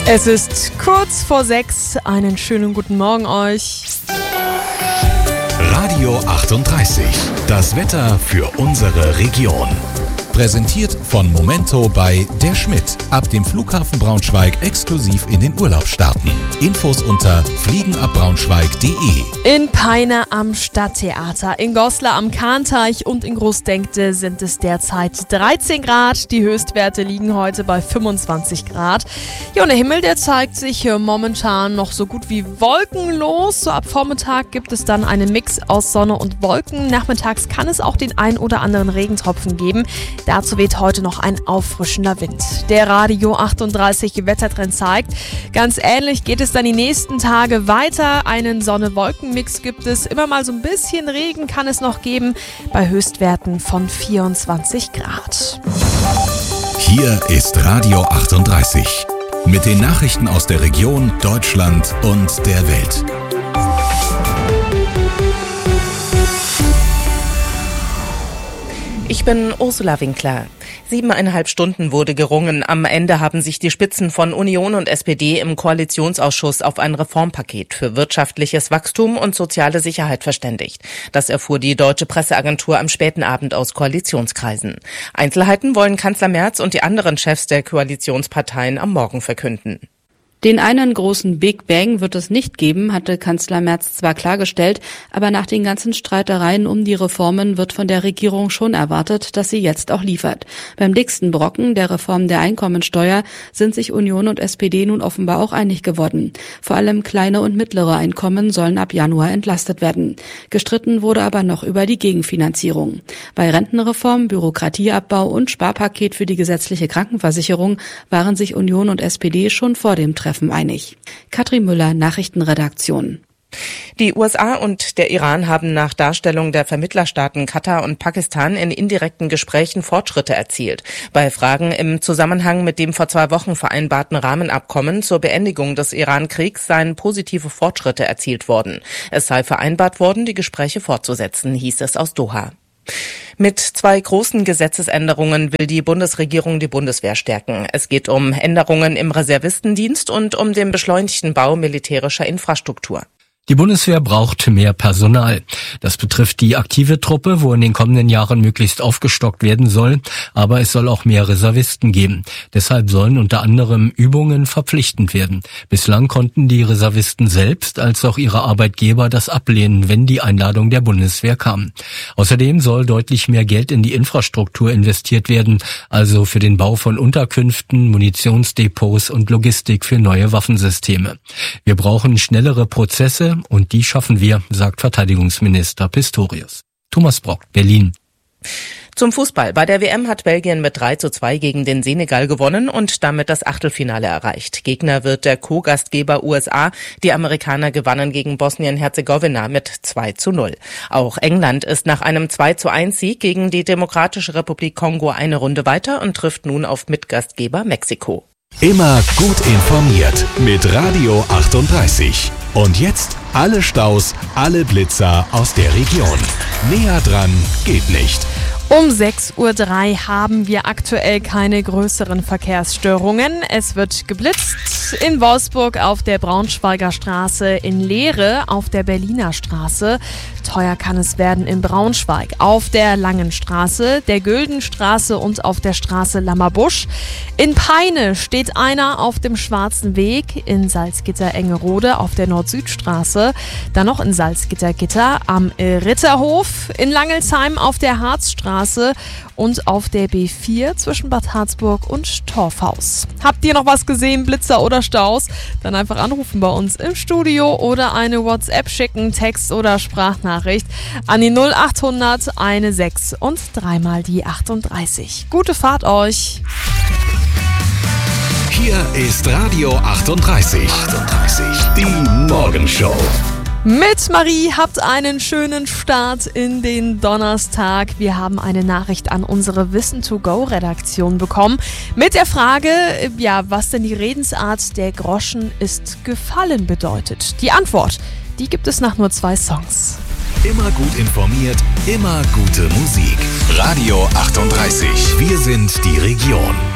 Es ist kurz vor 6. Einen schönen guten Morgen euch. Radio 38. Das Wetter für unsere Region. Präsentiert von Momento bei Der Schmidt. Ab dem Flughafen Braunschweig exklusiv in den Urlaub starten. Infos unter fliegenabbraunschweig.de. In Peine am Stadttheater, in Goslar am Kahnteich und in Großdenkte sind es derzeit 13 Grad. Die Höchstwerte liegen heute bei 25 Grad. Ja, und der Himmel, der zeigt sich momentan noch so gut wie wolkenlos. So ab Vormittag gibt es dann einen Mix aus Sonne und Wolken. Nachmittags kann es auch den ein oder anderen Regentropfen geben. Dazu weht heute noch ein auffrischender Wind. Der Radio 38 Wettertrend zeigt, ganz ähnlich geht es dann die nächsten Tage weiter. Einen Sonne-Wolken-Mix gibt es. Immer mal so ein bisschen Regen kann es noch geben bei Höchstwerten von 24 Grad. Hier ist Radio 38 mit den Nachrichten aus der Region, Deutschland und der Welt. Ich bin Ursula Winkler. 7,5 Stunden wurde gerungen. Am Ende haben sich die Spitzen von Union und SPD im Koalitionsausschuss auf ein Reformpaket für wirtschaftliches Wachstum und soziale Sicherheit verständigt. Das erfuhr die Deutsche Presseagentur am späten Abend aus Koalitionskreisen. Einzelheiten wollen Kanzler Merz und die anderen Chefs der Koalitionsparteien am Morgen verkünden. Den einen großen Big Bang wird es nicht geben, hatte Kanzler Merz zwar klargestellt, aber nach den ganzen Streitereien um die Reformen wird von der Regierung schon erwartet, dass sie jetzt auch liefert. Beim dicksten Brocken, der Reform der Einkommensteuer, sind sich Union und SPD nun offenbar auch einig geworden. Vor allem kleine und mittlere Einkommen sollen ab Januar entlastet werden. Gestritten wurde aber noch über die Gegenfinanzierung. Bei Rentenreform, Bürokratieabbau und Sparpaket für die gesetzliche Krankenversicherung waren sich Union und SPD schon vor dem Treffen einig. Katrin Müller, Nachrichtenredaktion. Die USA und der Iran haben nach Darstellung der Vermittlerstaaten Katar und Pakistan in indirekten Gesprächen Fortschritte erzielt. Bei Fragen im Zusammenhang mit dem vor 2 Wochen vereinbarten Rahmenabkommen zur Beendigung des Iran-Kriegs seien positive Fortschritte erzielt worden. Es sei vereinbart worden, die Gespräche fortzusetzen, hieß es aus Doha. Mit 2 großen Gesetzesänderungen will die Bundesregierung die Bundeswehr stärken. Es geht um Änderungen im Reservistendienst und um den beschleunigten Bau militärischer Infrastruktur. Die Bundeswehr braucht mehr Personal. Das betrifft die aktive Truppe, wo in den kommenden Jahren möglichst aufgestockt werden soll. Aber es soll auch mehr Reservisten geben. Deshalb sollen unter anderem Übungen verpflichtend werden. Bislang konnten die Reservisten selbst als auch ihre Arbeitgeber das ablehnen, wenn die Einladung der Bundeswehr kam. Außerdem soll deutlich mehr Geld in die Infrastruktur investiert werden, also für den Bau von Unterkünften, Munitionsdepots und Logistik für neue Waffensysteme. Wir brauchen schnellere Prozesse, und die schaffen wir, sagt Verteidigungsminister Pistorius. Thomas Brock, Berlin. Zum Fußball. Bei der WM hat Belgien mit 3:2 gegen den Senegal gewonnen und damit das Achtelfinale erreicht. Gegner wird der Co-Gastgeber USA. Die Amerikaner gewannen gegen Bosnien-Herzegowina mit 2:0. Auch England ist nach einem 2:1-Sieg gegen die Demokratische Republik Kongo eine Runde weiter und trifft nun auf Mitgastgeber Mexiko. Immer gut informiert mit Radio 38. Und jetzt alle Staus, alle Blitzer aus der Region. Näher dran geht nicht. Um 6:03 Uhr haben wir aktuell keine größeren Verkehrsstörungen. Es wird geblitzt in Wolfsburg auf der Braunschweiger Straße, in Lehre auf der Berliner Straße. Teuer kann es werden in Braunschweig auf der Langen Straße, der Güldenstraße und auf der Straße Lammerbusch. In Peine steht einer auf dem Schwarzen Weg, in Salzgitter-Engerode auf der Nord-Süd-Straße, dann noch in Salzgitter-Gitter am Ritterhof, in Langelsheim auf der Harzstraße und auf der B4 zwischen Bad Harzburg und Torfhaus. Habt ihr noch was gesehen, Blitzer oder Staus? Dann einfach anrufen bei uns im Studio oder eine WhatsApp schicken, Text oder Sprachnachricht an die 0800 16 und 3 mal die 38. Gute Fahrt euch! Hier ist Radio 38. Die Morgenshow. Mit Marie habt einen schönen Start in den Donnerstag. Wir haben eine Nachricht an unsere Wissen-to-go-Redaktion bekommen mit der Frage, was denn die Redensart der Groschen ist gefallen bedeutet. Die Antwort, die gibt es nach nur 2 Songs. Immer gut informiert, immer gute Musik. Radio 38. Wir sind die Region.